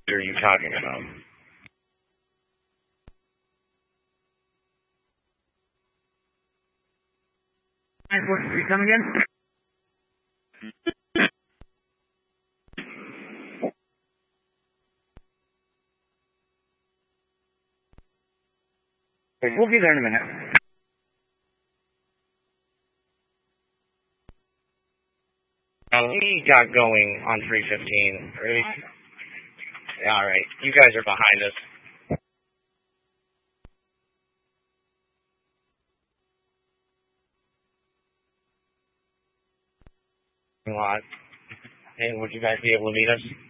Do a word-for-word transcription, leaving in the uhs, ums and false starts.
are you talking about? Come again? We'll be there in a minute. Um, we got going on three fifteen. Really? Yeah, all right. You guys are behind us. A lot. And would you guys be able to meet us?